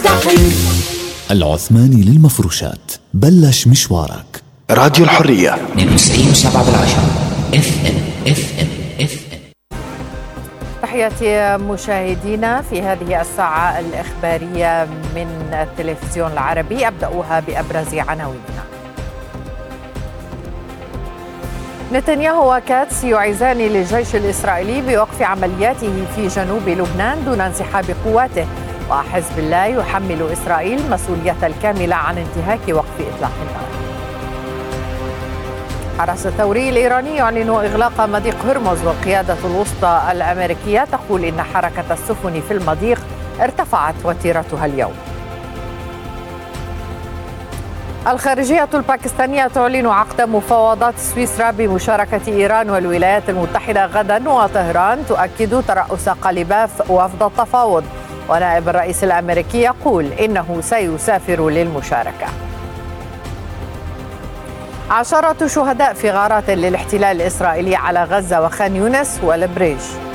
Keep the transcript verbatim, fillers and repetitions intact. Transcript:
الجحيم. العثماني للمفروشات، بلش مشوارك. راديو الحرية اثنين وتسعين وسبعة بالعشرة اف ام اف ام اف ام. تحياتي مشاهدينا في هذه الساعة الإخبارية من التلفزيون العربي، أبدأها بأبرز عناوينها. نتنياهو وكاتس يعيزان للجيش الإسرائيلي بوقف عملياته في جنوب لبنان دون انسحاب قواته، وحزب الله يحمل إسرائيل مسؤولية الكاملة عن انتهاك وقف إطلاق النار. حرس الثوري الإيراني يعلن إغلاق مضيق هرمز، والقيادة الوسطى الأمريكية تقول إن حركة السفن في المضيق ارتفعت وتيرتها اليوم. الخارجية الباكستانية تعلن عقد مفاوضات سويسرا بمشاركة إيران والولايات المتحدة غدا، وطهران تؤكد ترأس قليباف وفد التفاوض، ونائب الرئيس الأمريكي يقول إنه سيسافر للمشاركة. عشرات شهداء في غارات للاحتلال الإسرائيلي على غزة وخان يونس والبريج.